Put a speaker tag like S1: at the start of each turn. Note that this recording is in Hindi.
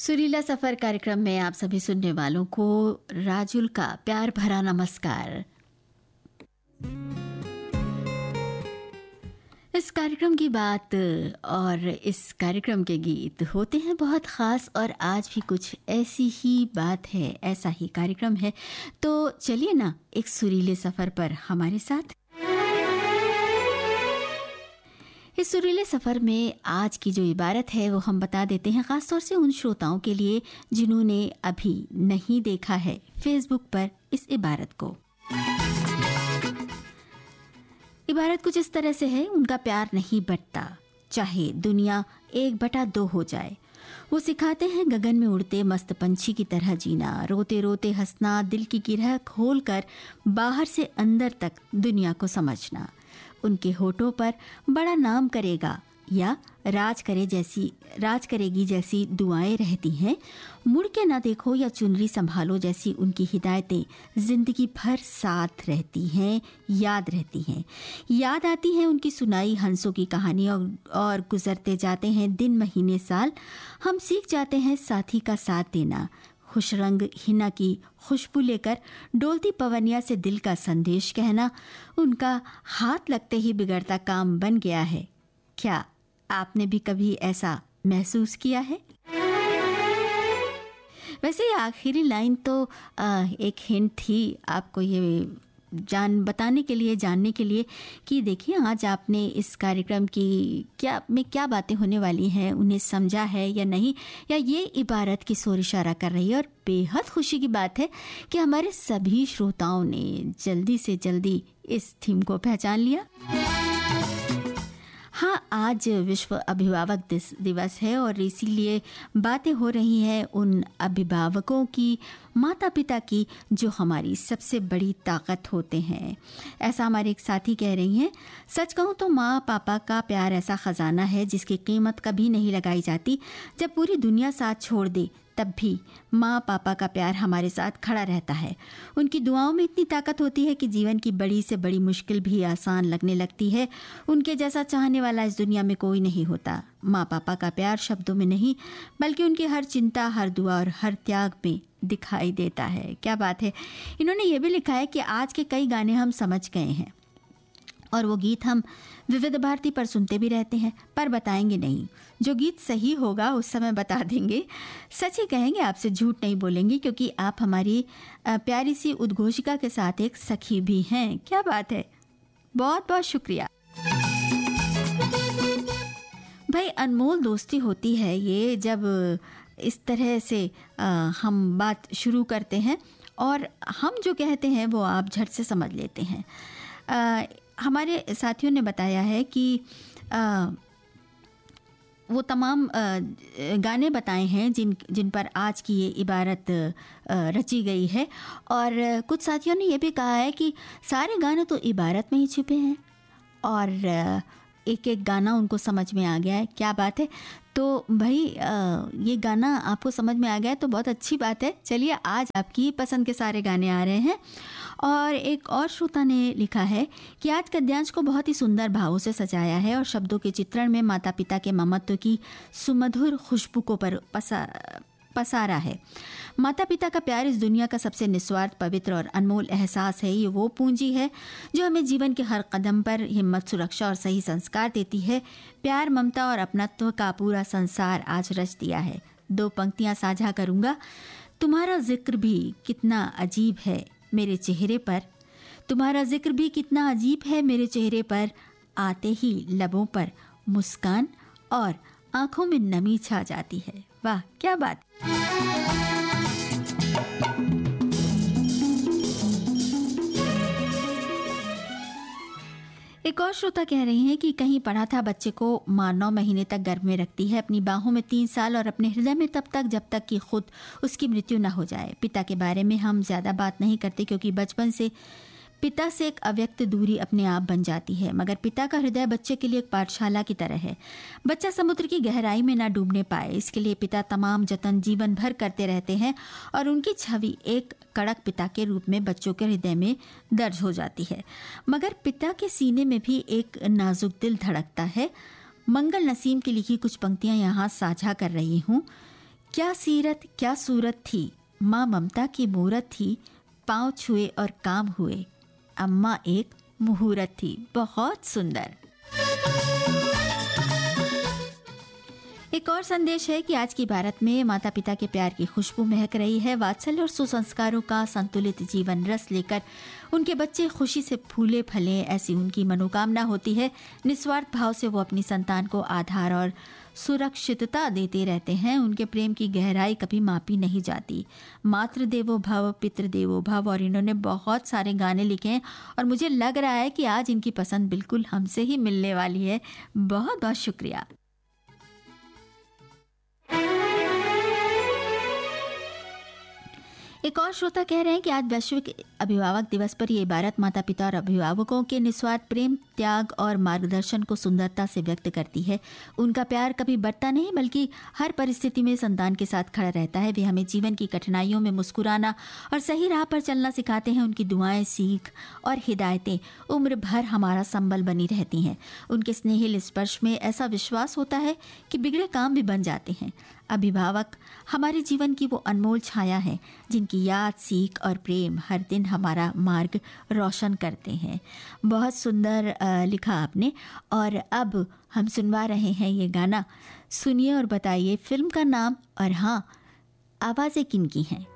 S1: सुरीला सफर कार्यक्रम में आप सभी सुनने वालों को राजुल का प्यार भरा नमस्कार। इस कार्यक्रम की बात और इस कार्यक्रम के गीत होते हैं बहुत ख़ास, और आज भी कुछ ऐसी ही बात है, ऐसा ही कार्यक्रम है। तो चलिए ना एक सुरीले सफ़र पर हमारे साथ। इस सुरीले सफ़र में आज की जो इबारत है वो हम बता देते हैं, ख़ास तौर से उन श्रोताओं के लिए जिन्होंने अभी नहीं देखा है फेसबुक पर इस इबारत को। इबारत कुछ इस तरह से है, उनका प्यार नहीं बंटता, चाहे दुनिया 1/2 हो जाए। वो सिखाते हैं गगन में उड़ते मस्त पंछी की तरह जीना, रोते रोते हंसना, दिल की गिरह खोल कर बाहर से अंदर तक दुनिया को समझना। उनके होठों पर बड़ा नाम करेगा या राज करेगी जैसी दुआएं रहती हैं। मुड़ के ना देखो या चुनरी संभालो जैसी उनकी हिदायतें जिंदगी भर साथ रहती हैं, याद रहती हैं। याद आती है उनकी सुनाई हंसों की कहानी, और गुजरते जाते हैं दिन महीने साल, हम सीख जाते हैं साथी का साथ देना। खुश रंग हिना की खुशबू लेकर डोलती पवनिया से दिल का संदेश कहना उनका हाथ लगते ही बिगड़ता काम बन गया है। क्या आपने भी कभी ऐसा महसूस किया है? वैसे आखिरी लाइन तो एक हिंट थी आपको ये जानने के लिए कि देखिए आज आपने इस कार्यक्रम की क्या बातें होने वाली हैं उन्हें समझा है या नहीं, या ये इबारत किस ओर इशारा कर रही है। और बेहद खुशी की बात है कि हमारे सभी श्रोताओं ने जल्दी से जल्दी इस थीम को पहचान लिया। हाँ, आज विश्व अभिभावक दिवस है और इसीलिए बातें हो रही हैं उन अभिभावकों की, माता पिता की, जो हमारी सबसे बड़ी ताकत होते हैं। ऐसा हमारे एक साथी कह रही हैं, सच कहूँ तो माँ पापा का प्यार ऐसा ख़जाना है जिसकी कीमत कभी नहीं लगाई जाती। जब पूरी दुनिया साथ छोड़ दे तब भी माँ पापा का प्यार हमारे साथ खड़ा रहता है। उनकी दुआओं में इतनी ताकत होती है कि जीवन की बड़ी से बड़ी मुश्किल भी आसान लगने लगती है। उनके जैसा चाहने वाला इस दुनिया में कोई नहीं होता। माँ पापा का प्यार शब्दों में नहीं बल्कि उनकी हर चिंता, हर दुआ और हर त्याग में दिखाई देता है। क्या बात है। इन्होंने ये भी लिखा है कि आज के कई गाने हम समझ गए हैं और वो गीत हम विविध भारती पर सुनते भी रहते हैं, पर बताएंगे नहीं। जो गीत सही होगा उस समय बता देंगे। सच ही कहेंगे, आपसे झूठ नहीं बोलेंगे, क्योंकि आप हमारी प्यारी सी उद्घोषिका के साथ एक सखी भी हैं। क्या बात है, बहुत बहुत शुक्रिया भाई। अनमोल दोस्ती होती है ये, जब इस तरह से हम बात शुरू करते हैं और हम जो कहते हैं वो आप झट से समझ लेते हैं। हमारे साथियों ने बताया है कि वो तमाम गाने बताए हैं जिन पर आज की ये इबारत रची गई है, और कुछ साथियों ने ये भी कहा है कि सारे गाने तो इबारत में ही छुपे हैं और एक एक गाना उनको समझ में आ गया है। क्या बात है। तो भाई ये गाना आपको समझ में आ गया है तो बहुत अच्छी बात है। चलिए आज आपकी पसंद के सारे गाने आ रहे हैं। और एक और श्रोता ने लिखा है कि आज गद्यांश को बहुत ही सुंदर भावों से सजाया है और शब्दों के चित्रण में माता पिता के ममत्व की सुमधुर खुशबू को पसारा है। माता पिता का प्यार इस दुनिया का सबसे निस्वार्थ, पवित्र और अनमोल एहसास है। ये वो पूंजी है जो हमें जीवन के हर कदम पर हिम्मत, सुरक्षा और सही संस्कार देती है। प्यार, ममता और अपनत्व का पूरा संसार आज रच दिया है। 2 पंक्तियां साझा करूंगा। तुम्हारा जिक्र भी कितना अजीब है मेरे चेहरे पर, तुम्हारा जिक्र भी कितना अजीब है मेरे चेहरे पर, आते ही लबों पर मुस्कान और आंखों में नमी छा जाती है। वाह क्या बात। एक और श्रोता कह रही हैं कि कहीं पढ़ा था बच्चे को माँ 9 महीने तक गर्भ में रखती है, अपनी बाहों में 3 साल और अपने हृदय में तब तक जब तक कि खुद उसकी मृत्यु न हो जाए। पिता के बारे में हम ज़्यादा बात नहीं करते क्योंकि बचपन से पिता से एक अव्यक्त दूरी अपने आप बन जाती है, मगर पिता का हृदय बच्चे के लिए एक पाठशाला की तरह है। बच्चा समुद्र की गहराई में ना डूबने पाए, इसके लिए पिता तमाम जतन जीवन भर करते रहते हैं और उनकी छवि एक कड़क पिता के रूप में बच्चों के हृदय में दर्ज हो जाती है। मगर पिता के सीने में भी एक नाजुक दिल धड़कता है। मंगल नसीम की लिखी कुछ पंक्तियां यहाँ साझा कर रही हूँ क्या सीरत क्या सूरत थी, माँ ममता की मूरत थी, पाँव छुए और काम हुए, अम्मा एक मुहूर्त थी। बहुत सुंदर। एक और संदेश है कि आज की भारत में माता पिता के प्यार की खुशबू महक रही है। वात्सल्य और सुसंस्कारों का संतुलित जीवन रस लेकर उनके बच्चे खुशी से फूले फले, ऐसी उनकी मनोकामना होती है। निस्वार्थ भाव से वो अपनी संतान को आधार और सुरक्षितता देते रहते हैं। उनके प्रेम की गहराई कभी मापी नहीं जाती। मातृदेवो भव पितृदेवो भव, और इन्होंने बहुत सारे गाने लिखे हैं और मुझे लग रहा है कि आज इनकी पसंद बिल्कुल हमसे ही मिलने वाली है। बहुत बहुत शुक्रिया। एक और श्रोता कह रहे हैं कि आज वैश्विक अभिभावक दिवस पर ये इबारत माता पिता और अभिभावकों के निस्वार्थ प्रेम, त्याग और मार्गदर्शन को सुंदरता से व्यक्त करती है। उनका प्यार कभी बढ़ता नहीं, बल्कि हर परिस्थिति में संतान के साथ खड़ा रहता है। वे हमें जीवन की कठिनाइयों में मुस्कुराना और सही राह पर चलना सिखाते हैं। उनकी दुआएं, सीख और हिदायतें उम्र भर हमारा संबल बनी रहती हैं। उनके स्नेहिल स्पर्श में ऐसा विश्वास होता है कि बिगड़े काम भी बन जाते हैं। अभिभावक हमारे जीवन की वो अनमोल छाया है जिनकी याद, सीख और प्रेम हर दिन हमारा मार्ग रोशन करते हैं। बहुत सुंदर लिखा आपने। और अब हम सुनवा रहे हैं ये गाना। सुनिए और बताइए फिल्म का नाम और हाँ, आवाज़ें किनकी हैं।